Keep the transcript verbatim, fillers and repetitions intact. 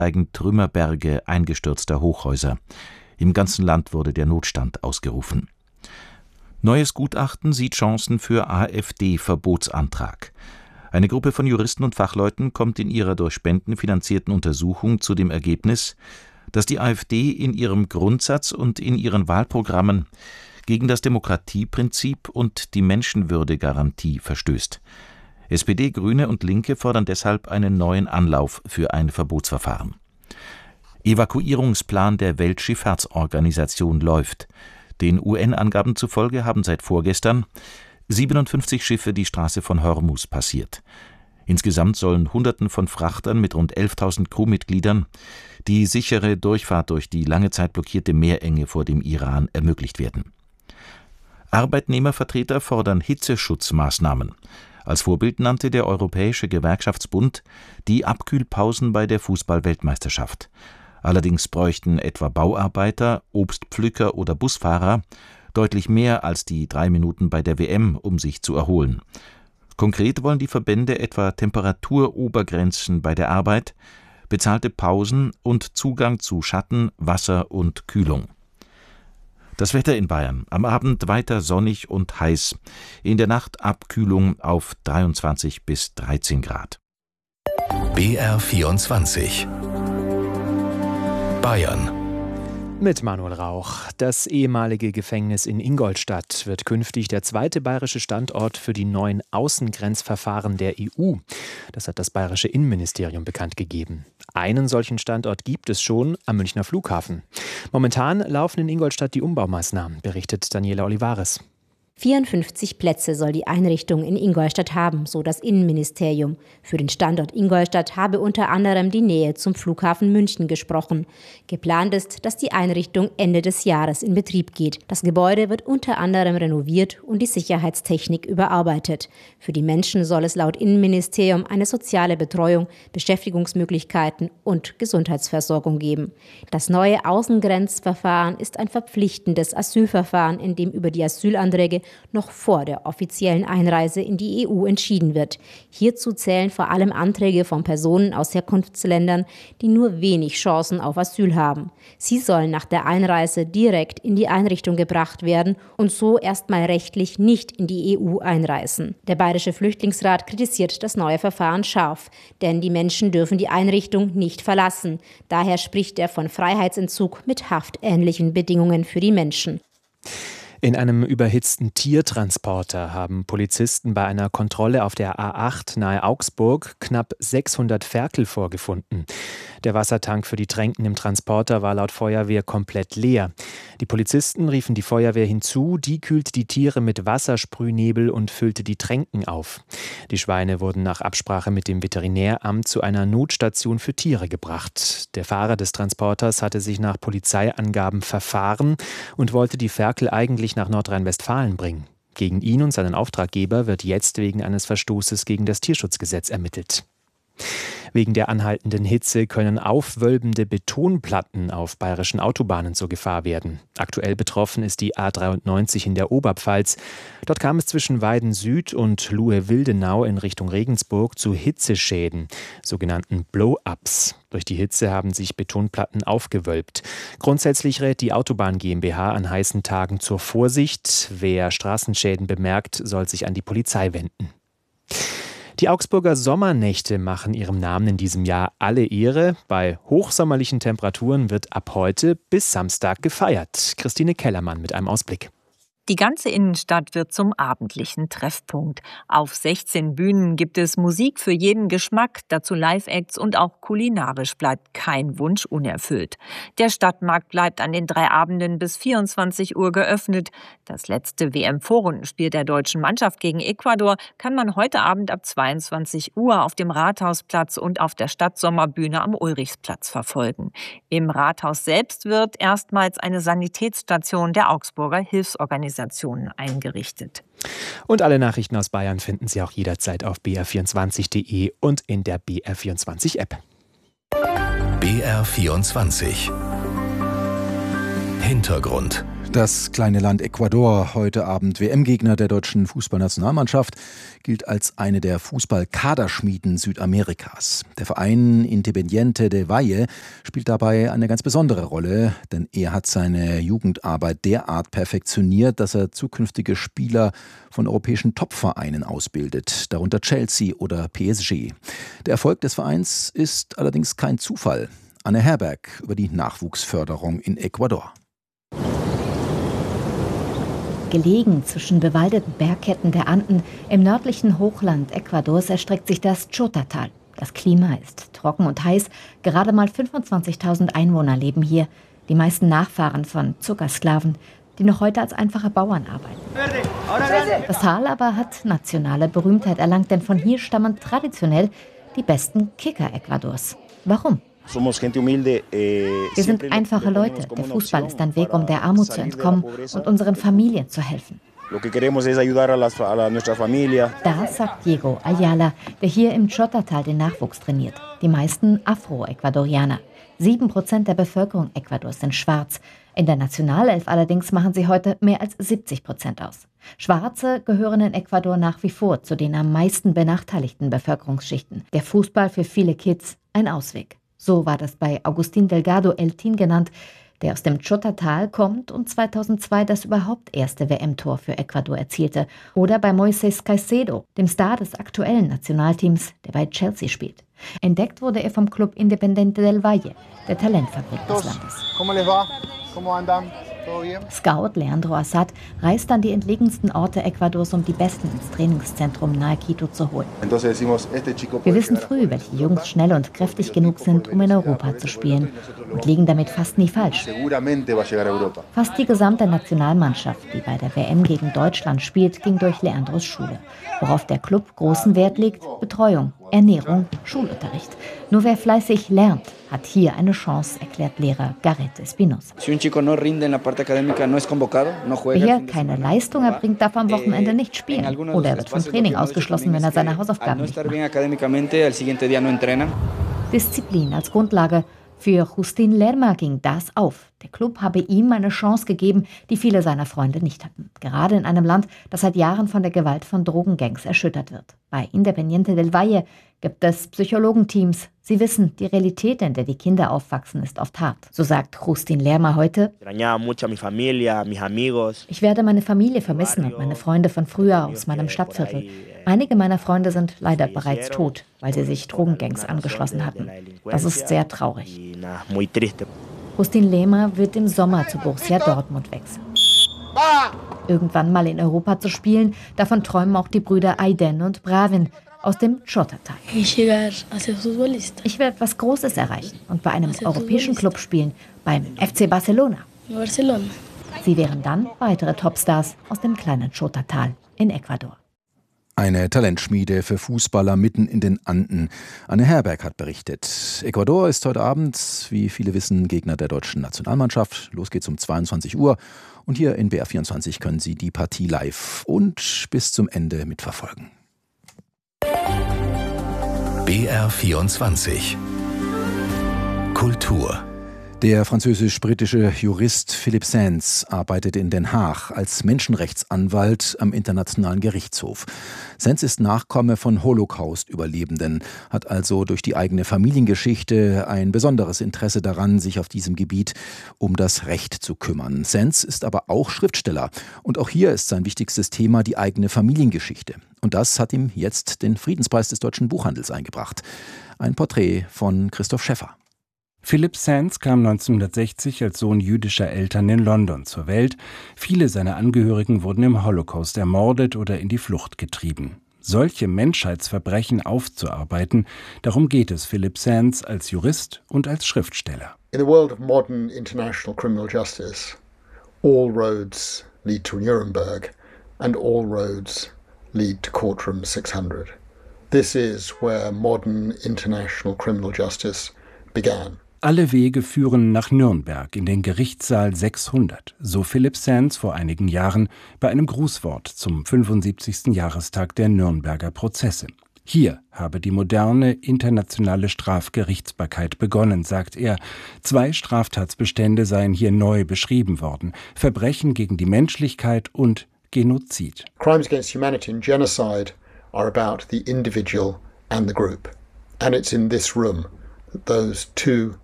zeigen Trümmerberge eingestürzter Hochhäuser. Im ganzen Land wurde der Notstand ausgerufen. Neues Gutachten sieht Chancen für AfD-Verbotsantrag. Eine Gruppe von Juristen und Fachleuten kommt in ihrer durch Spenden finanzierten Untersuchung zu dem Ergebnis, dass die AfD in ihrem Grundsatz und in ihren Wahlprogrammen gegen das Demokratieprinzip und die Menschenwürdegarantie verstößt. S P D, Grüne und Linke fordern deshalb einen neuen Anlauf für ein Verbotsverfahren. Evakuierungsplan der Weltschifffahrtsorganisation läuft. Den U N-Angaben zufolge haben seit vorgestern siebenundfünfzig Schiffe die Straße von Hormuz passiert. Insgesamt sollen Hunderten von Frachtern mit rund elftausend Crewmitgliedern die sichere Durchfahrt durch die lange Zeit blockierte Meerenge vor dem Iran ermöglicht werden. Arbeitnehmervertreter fordern Hitzeschutzmaßnahmen. Als Vorbild nannte der Europäische Gewerkschaftsbund die Abkühlpausen bei der Fußball-Weltmeisterschaft. Allerdings bräuchten etwa Bauarbeiter, Obstpflücker oder Busfahrer deutlich mehr als die drei Minuten bei der W M, um sich zu erholen. Konkret wollen die Verbände etwa Temperaturobergrenzen bei der Arbeit, bezahlte Pausen und Zugang zu Schatten, Wasser und Kühlung. Das Wetter in Bayern. Am Abend weiter sonnig und heiß. In der Nacht Abkühlung auf dreiundzwanzig bis dreizehn Grad. B R vierundzwanzig Bayern. Mit Manuel Rauch. Das ehemalige Gefängnis in Ingolstadt wird künftig der zweite bayerische Standort für die neuen Außengrenzverfahren der E U. Das hat das bayerische Innenministerium bekannt gegeben. Einen solchen Standort gibt es schon am Münchner Flughafen. Momentan laufen in Ingolstadt die Umbaumaßnahmen, berichtet Daniela Olivares. vierundfünfzig Plätze soll die Einrichtung in Ingolstadt haben, so das Innenministerium. Für den Standort Ingolstadt habe unter anderem die Nähe zum Flughafen München gesprochen. Geplant ist, dass die Einrichtung Ende des Jahres in Betrieb geht. Das Gebäude wird unter anderem renoviert und die Sicherheitstechnik überarbeitet. Für die Menschen soll es laut Innenministerium eine soziale Betreuung, Beschäftigungsmöglichkeiten und Gesundheitsversorgung geben. Das neue Außengrenzverfahren ist ein verpflichtendes Asylverfahren, in dem über die Asylanträge noch vor der offiziellen Einreise in die E U entschieden wird. Hierzu zählen vor allem Anträge von Personen aus Herkunftsländern, die nur wenig Chancen auf Asyl haben. Sie sollen nach der Einreise direkt in die Einrichtung gebracht werden und so erstmal rechtlich nicht in die E U einreisen. Der Bayerische Flüchtlingsrat kritisiert das neue Verfahren scharf, denn die Menschen dürfen die Einrichtung nicht verlassen. Daher spricht er von Freiheitsentzug mit haftähnlichen Bedingungen für die Menschen. In einem überhitzten Tiertransporter haben Polizisten bei einer Kontrolle auf der A acht nahe Augsburg knapp sechshundert Ferkel vorgefunden. Der Wassertank für die Tränken im Transporter war laut Feuerwehr komplett leer. Die Polizisten riefen die Feuerwehr hinzu, die kühlte die Tiere mit Wassersprühnebel und füllte die Tränken auf. Die Schweine wurden nach Absprache mit dem Veterinäramt zu einer Notstation für Tiere gebracht. Der Fahrer des Transporters hatte sich nach Polizeiangaben verfahren und wollte die Ferkel eigentlich nach Nordrhein-Westfalen bringen. Gegen ihn und seinen Auftraggeber wird jetzt wegen eines Verstoßes gegen das Tierschutzgesetz ermittelt. Wegen der anhaltenden Hitze können aufwölbende Betonplatten auf bayerischen Autobahnen zur Gefahr werden. Aktuell betroffen ist die A dreiundneunzig in der Oberpfalz. Dort kam es zwischen Weiden Süd und Luhe-Wildenau in Richtung Regensburg zu Hitzeschäden, sogenannten Blow-ups. Durch die Hitze haben sich Betonplatten aufgewölbt. Grundsätzlich rät die Autobahn GmbH an heißen Tagen zur Vorsicht. Wer Straßenschäden bemerkt, soll sich an die Polizei wenden. Die Augsburger Sommernächte machen ihrem Namen in diesem Jahr alle Ehre. Bei hochsommerlichen Temperaturen wird ab heute bis Samstag gefeiert. Christine Kellermann mit einem Ausblick. Die ganze Innenstadt wird zum abendlichen Treffpunkt. Auf sechzehn Bühnen gibt es Musik für jeden Geschmack, dazu Live-Acts und auch kulinarisch bleibt kein Wunsch unerfüllt. Der Stadtmarkt bleibt an den drei Abenden bis vierundzwanzig Uhr geöffnet. Das letzte W M-Vorrundenspiel der deutschen Mannschaft gegen Ecuador kann man heute Abend ab zweiundzwanzig Uhr auf dem Rathausplatz und auf der Stadtsommerbühne am Ulrichsplatz verfolgen. Im Rathaus selbst wird erstmals eine Sanitätsstation der Augsburger Hilfsorganisation eingerichtet. Und alle Nachrichten aus Bayern finden Sie auch jederzeit auf b r vierundzwanzig punkt d e und in der B R vierundzwanzig App. B R vierundzwanzig Hintergrund. Das kleine Land Ecuador, heute Abend W M-Gegner der deutschen Fußballnationalmannschaft, gilt als eine der Fußball-Kaderschmieden Südamerikas. Der Verein Independiente del Valle spielt dabei eine ganz besondere Rolle, denn er hat seine Jugendarbeit derart perfektioniert, dass er zukünftige Spieler von europäischen Top-Vereinen ausbildet, darunter Chelsea oder P S G. Der Erfolg des Vereins ist allerdings kein Zufall. Anne Herberg über die Nachwuchsförderung in Ecuador. Gelegen zwischen bewaldeten Bergketten der Anden im nördlichen Hochland Ecuadors erstreckt sich das Chota-Tal. Das Klima ist trocken und heiß. Gerade mal fünfundzwanzigtausend Einwohner leben hier. Die meisten Nachfahren von Zuckersklaven, die noch heute als einfache Bauern arbeiten. Das Tal aber hat nationale Berühmtheit erlangt, denn von hier stammen traditionell die besten Kicker Ecuadors. Warum? Wir sind einfache Leute. Der Fußball ist ein Weg, um der Armut zu entkommen und unseren Familien zu helfen. Das sagt Diego Ayala, der hier im Chota-Tal den Nachwuchs trainiert. Die meisten Afro-Ecuadorianer. Sieben Prozent der Bevölkerung Ecuadors sind schwarz. In der Nationalelf allerdings machen sie heute mehr als siebzig Prozent aus. Schwarze gehören in Ecuador nach wie vor zu den am meisten benachteiligten Bevölkerungsschichten. Der Fußball für viele Kids ein Ausweg. So war das bei Agustín Delgado Eltín genannt, der aus dem Chota-Tal kommt und zweitausendzwei das überhaupt erste W M-Tor für Ecuador erzielte. Oder bei Moisés Caicedo, dem Star des aktuellen Nationalteams, der bei Chelsea spielt. Entdeckt wurde er vom Club Independiente del Valle, der Talentfabrik des Landes. Scout Leandro Assad reist an die entlegensten Orte Ecuadors, um die Besten ins Trainingszentrum nahe Quito zu holen. Wir wissen früh, welche Jungs schnell und kräftig genug sind, um in Europa zu spielen, und liegen damit fast nie falsch. Fast die gesamte Nationalmannschaft, die bei der W M gegen Deutschland spielt, ging durch Leandros Schule. Worauf der Club großen Wert legt: Betreuung, Ernährung, Schulunterricht. Nur wer fleißig lernt, hat hier eine Chance, erklärt Lehrer Gareth Espinosa. Wer hier keine Leistung erbringt, darf am Wochenende nicht spielen. Oder er wird vom Training ausgeschlossen, wenn er seine Hausaufgaben nicht macht. Disziplin als Grundlage. Für Justin Lerma ging das auf. Der Club habe ihm eine Chance gegeben, die viele seiner Freunde nicht hatten. Gerade in einem Land, das seit Jahren von der Gewalt von Drogengangs erschüttert wird. Bei Independiente del Valle gibt es Psychologenteams. Sie wissen, die Realität, in der die Kinder aufwachsen, ist oft hart. So sagt Justin Lerma heute: Ich werde meine Familie vermissen und meine Freunde von früher aus meinem Stadtviertel. Einige meiner Freunde sind leider bereits tot, weil sie sich Drogengangs angeschlossen hatten. Das ist sehr traurig. Justin Lerma wird im Sommer zu Borussia Dortmund wechseln. Irgendwann mal in Europa zu spielen, davon träumen auch die Brüder Aiden und Bravin aus dem Chota-Tal. Ich will etwas Großes erreichen und bei einem europäischen Club spielen, beim F C Barcelona. Sie wären dann weitere Topstars aus dem kleinen Chota-Tal in Ecuador. Eine Talentschmiede für Fußballer mitten in den Anden. Anne Herberg hat berichtet. Ecuador ist heute Abend, wie viele wissen, Gegner der deutschen Nationalmannschaft. Los geht's um zweiundzwanzig Uhr. Und hier in B R vierundzwanzig können Sie die Partie live und bis zum Ende mitverfolgen. B R vierundzwanzig Kultur. Der französisch-britische Jurist Philippe Sands arbeitet in Den Haag als Menschenrechtsanwalt am Internationalen Gerichtshof. Sands ist Nachkomme von Holocaust-Überlebenden, hat also durch die eigene Familiengeschichte ein besonderes Interesse daran, sich auf diesem Gebiet um das Recht zu kümmern. Sands ist aber auch Schriftsteller und auch hier ist sein wichtigstes Thema die eigene Familiengeschichte. Und das hat ihm jetzt den Friedenspreis des deutschen Buchhandels eingebracht. Ein Porträt von Christoph Schäffer. Philippe Sands kam neunzehnhundertsechzig als Sohn jüdischer Eltern in London zur Welt. Viele seiner Angehörigen wurden im Holocaust ermordet oder in die Flucht getrieben. Solche Menschheitsverbrechen aufzuarbeiten, darum geht es Philippe Sands als Jurist und als Schriftsteller. In the world of modern international criminal justice, all roads lead to Nuremberg and all roads lead to Courtroom six hundred. This is where modern international criminal justice began. Alle Wege führen nach Nürnberg in den Gerichtssaal sechshundert, so Philippe Sands vor einigen Jahren bei einem Grußwort zum fünfundsiebzigsten Jahrestag der Nürnberger Prozesse. Hier habe die moderne internationale Strafgerichtsbarkeit begonnen, sagt er. Zwei Straftatsbestände seien hier neu beschrieben worden: Verbrechen gegen die Menschlichkeit und Genozid. Crimes against humanity and genocide are about the individual and the group. And it's in this room that those two